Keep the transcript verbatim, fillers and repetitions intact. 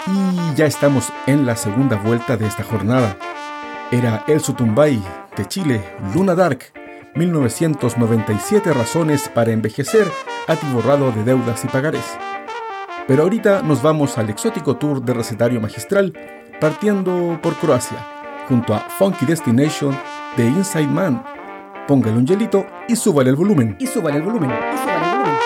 Y ya estamos en la segunda vuelta de esta jornada. Era El Sutumbay de Chile, Luna Dark, mil novecientos noventa y siete razones para envejecer, atiborrado de deudas y pagarés. Pero ahorita nos vamos al exótico tour de recetario magistral, partiendo por Croacia, junto a Funky Destination de Inside Man. Póngale un hielito y súbale el volumen. Y súbale el volumen. Y súbale el volumen.